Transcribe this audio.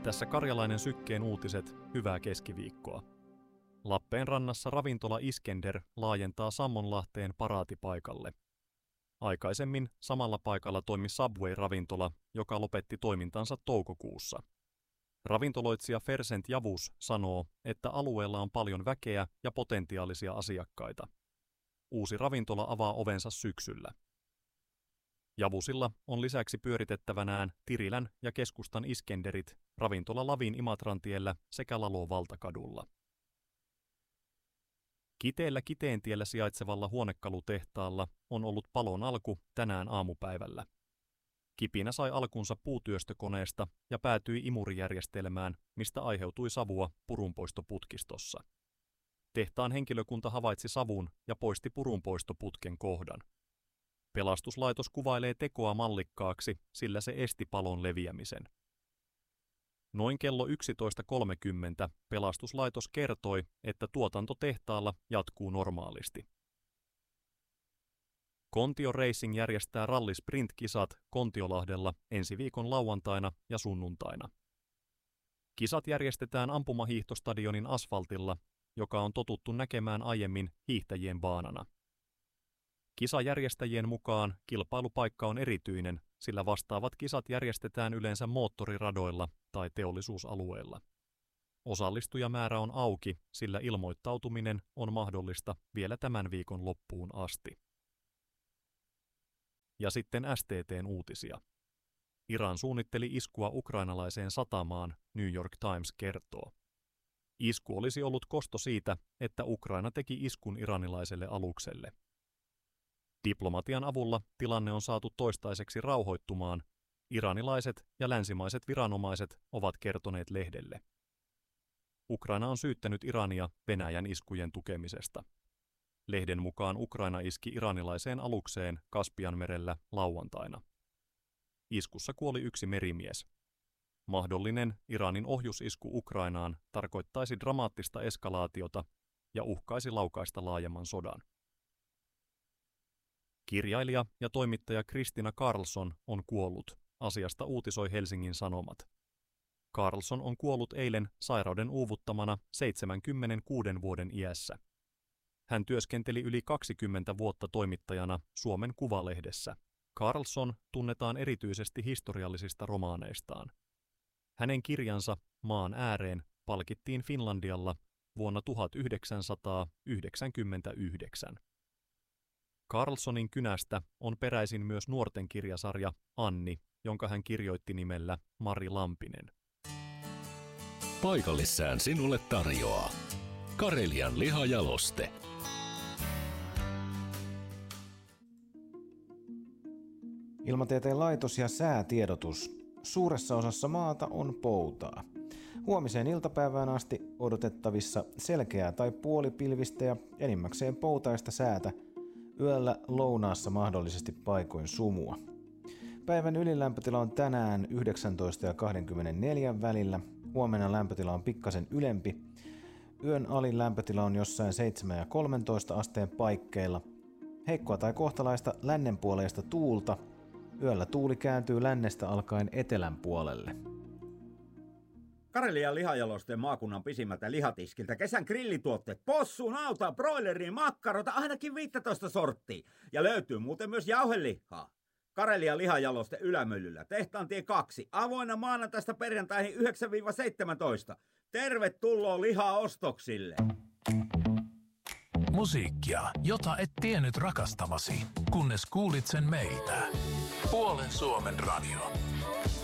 Tässä Karjalainen Sykkeen uutiset, hyvää keskiviikkoa. Lappeenrannassa ravintola Iskender laajentaa Sammonlahteen paraatipaikalle. Aikaisemmin samalla paikalla toimi Subway-ravintola, joka lopetti toimintansa toukokuussa. Ravintoloitsija Fersent Javus sanoo, että alueella on paljon väkeä ja potentiaalisia asiakkaita. Uusi ravintola avaa ovensa syksyllä. Javusilla on lisäksi pyöritettävänään Tirilän ja keskustan Iskenderit, ravintola Lavin Imatrantiellä sekä Lalo Valtakadulla. Kiteellä Kiteentiellä sijaitsevalla huonekalutehtaalla on ollut palon alku tänään aamupäivällä. Kipinä sai alkunsa puutyöstökoneesta ja päätyi imurijärjestelmään, mistä aiheutui savua purunpoistoputkistossa. Tehtaan henkilökunta havaitsi savun ja poisti purunpoistoputken kohdan. Pelastuslaitos kuvailee tekoa mallikkaaksi, sillä se esti palon leviämisen. Noin kello 11.30 pelastuslaitos kertoi, että tuotanto tehtaalla jatkuu normaalisti. Kontio Racing järjestää rallisprint-kisat Kontiolahdella ensi viikon lauantaina ja sunnuntaina. Kisat järjestetään ampumahiihtostadionin asfaltilla, joka on totuttu näkemään aiemmin hiihtäjien baanana. Kisajärjestäjien mukaan kilpailupaikka on erityinen, sillä vastaavat kisat järjestetään yleensä moottoriradoilla tai teollisuusalueilla. Osallistujamäärä on auki, sillä ilmoittautuminen on mahdollista vielä tämän viikon loppuun asti. Ja sitten STT:n uutisia. Iran suunnitteli iskua ukrainalaiseen satamaan, New York Times kertoo. Isku olisi ollut kosto siitä, että Ukraina teki iskun iranilaiselle alukselle. Diplomatian avulla tilanne on saatu toistaiseksi rauhoittumaan, iranilaiset ja länsimaiset viranomaiset ovat kertoneet lehdelle. Ukraina on syyttänyt Irania Venäjän iskujen tukemisesta. Lehden mukaan Ukraina iski iranilaiseen alukseen Kaspianmerellä lauantaina. Iskussa kuoli 1 merimies. Mahdollinen Iranin ohjusisku Ukrainaan tarkoittaisi dramaattista eskalaatiota ja uhkaisi laukaista laajemman sodan. Kirjailija ja toimittaja Kristina Karlsson on kuollut, asiasta uutisoi Helsingin Sanomat. Karlsson on kuollut eilen sairauden uuvuttamana 76 vuoden iässä. Hän työskenteli yli 20 vuotta toimittajana Suomen Kuvalehdessä. Karlsson tunnetaan erityisesti historiallisista romaaneistaan. Hänen kirjansa Maan ääreen palkittiin Finlandialla vuonna 1999. Karlssonin kynästä on peräisin myös nuorten kirjasarja Anni, jonka hän kirjoitti nimellä Mari Lampinen. Paikallissään sinulle tarjoaa Karelian lihajaloste. Ilmatieteen laitos ja säätiedotus. Suuressa osassa maata on poutaa. Huomiseen iltapäivään asti odotettavissa selkeää tai puolipilvistä ja enimmäkseen poutaista säätä. Yöllä lounaassa mahdollisesti paikoin sumua. Päivän ylilämpötila on tänään 19 ja 24 välillä. Huomenna lämpötila on pikkasen ylempi. Yön alin lämpötila on jossain 7 ja 13 asteen paikkeilla. Heikkoa tai kohtalaista lännenpuoleista tuulta. Yöllä tuuli kääntyy lännestä alkaen etelän puolelle. Karelian lihajalosteen maakunnan pisimmältä lihatiskiltä kesän grillituotteet, possu, nauta, broileriin, makkarota, ainakin 15 sorttia. Ja löytyy muuten myös jauhelihaa. Karelian lihajaloste Ylämyllyllä, Tehtaantie 2, avoinna maanantaista perjantaihin 9-17. Tervetuloa lihaostoksille! Musiikkia, jota et tiennyt rakastavasi, kunnes kuulit sen meiltä. Puolen Suomen radio.